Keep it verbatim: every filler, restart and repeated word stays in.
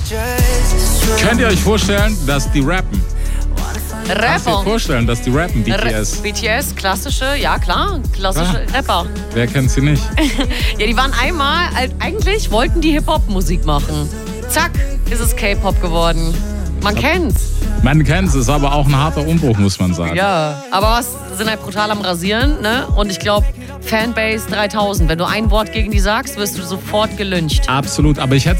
Könnt ihr euch vorstellen, dass die rappen? Kannst du Rapper. dir vorstellen, dass die rappen, B T S? Ra- B T S, klassische, ja klar, klassische Ah. Rapper. Wer kennt sie nicht? Ja, die waren einmal, äh, eigentlich wollten die Hip-Hop-Musik machen. Zack, ist es K-Pop geworden. Man kennt's. Man kennt es, ist aber auch ein harter Umbruch, muss man sagen. Ja, aber was sind halt brutal am Rasieren, ne? Und ich glaube, Fanbase dreitausend, wenn du ein Wort gegen die sagst, wirst du sofort gelyncht. Absolut, aber ich hätte